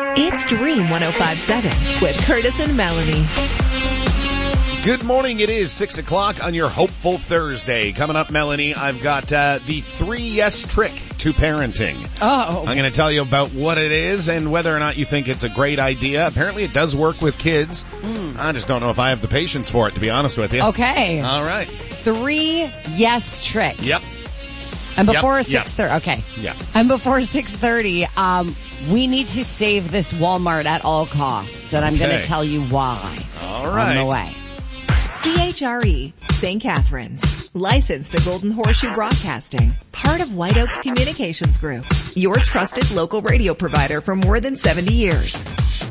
It's Dream 105.7 with Curtis and Melanie. Good morning. It is 6 o'clock on your hopeful Thursday. Coming up, Melanie, I've got the 3 yes trick to parenting. Oh. I'm going to tell you about what it is and whether or not you think it's a great idea. Apparently it does work with kids. I just don't know if I have the patience for it, to be honest with you. Okay. All right. 3 yes trick. Yep. And before Yep. 6:30. Okay. Yeah. And before 6:30, we need to save this Walmart at all costs, and I'm going Okay. to tell you why. All right. On the way. CHRE, St. Catharines. Licensed to Golden Horseshoe Broadcasting. Part of White Oaks Communications Group. Your trusted local radio provider for more than 70 years.